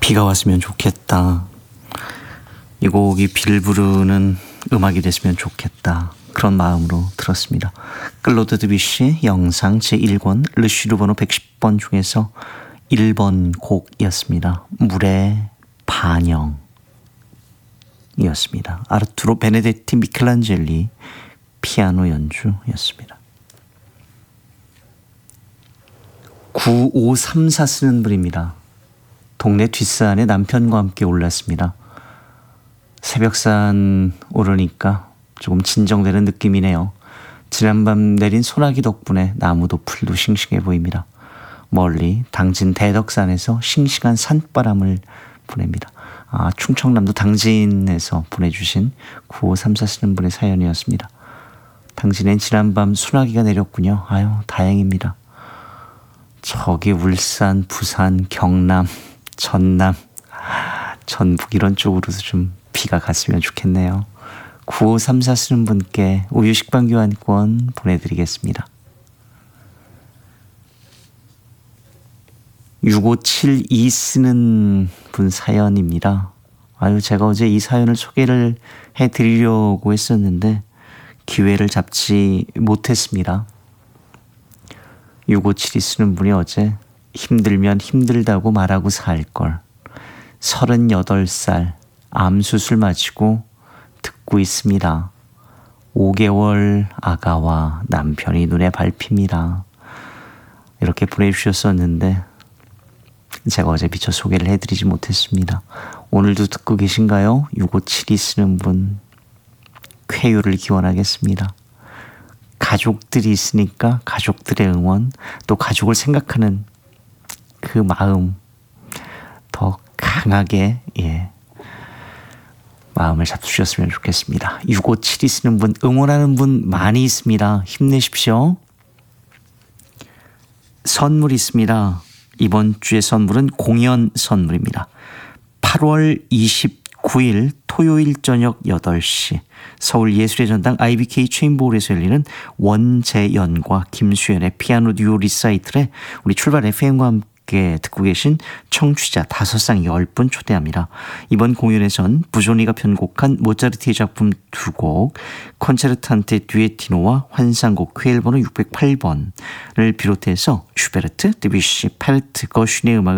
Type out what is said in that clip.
비가 왔으면 좋겠다. 이 곡이 비를 부르는 음악이 됐으면 좋겠다. 그런 마음으로 들었습니다. 클로드 드뷔시 영상 제1권 르슈르 번호 110번 중에서 1번 곡이었습니다. 물의 반영이었습니다. 아르투로 베네데티 미켈란젤리 피아노 연주였습니다. 9534 쓰는 분입니다. 동네 뒷산에 남편과 함께 올랐습니다. 새벽산 오르니까 조금 진정되는 느낌이네요. 지난밤 내린 소나기 덕분에 나무도 풀도 싱싱해 보입니다. 멀리 당진 대덕산에서 싱싱한 산바람을 보냅니다. 충청남도 당진에서 보내주신 9534 쓰는 분의 사연이었습니다. 당진엔 지난밤 소나기가 내렸군요. 아유, 다행입니다. 저기 울산, 부산, 경남, 전남, 전북 이런 쪽으로도 좀 비가 갔으면 좋겠네요. 9534 쓰는 분께 우유 식빵 교환권 보내드리겠습니다. 6572 쓰는 분 사연입니다. 제가 어제 이 사연을 소개를 해드리려고 했었는데 기회를 잡지 못했습니다. 6572 쓰는 분이 어제 힘들면 힘들다고 말하고 살걸. 38살 암수술 마치고 듣고 있습니다. 5개월 아가와 남편이 눈에 밟힙니다. 이렇게 보내주셨었는데 제가 어제 미처 소개를 해드리지 못했습니다. 오늘도 듣고 계신가요? 6572 쓰는 분 쾌유를 기원하겠습니다. 가족들이 있으니까 가족들의 응원, 또 가족을 생각하는 그 마음 더 강하게 마음을 잡수셨으면 좋겠습니다. 6572 쓰는 분, 응원하는 분 많이 있습니다. 힘내십시오. 선물 있습니다. 이번 주의 선물은 공연 선물입니다. 8월 29일 토요일 저녁 8시 서울 예술의 전당 IBK 체인볼에서 열리는 원재연과 김수연의 피아노 듀오 리사이틀에 우리 출발 FM과 함께 듣고 계신 청취자 5상 10분 초대합니다. 이번 공연에선 부조니가 편곡한 모차르트의 작품 2곡, 콘체르탄테 듀에티노와 환상곡 퀘일 번호 608번을 비롯해서 슈베르트, 드뷔시, 페르트, 거슈니의 음악을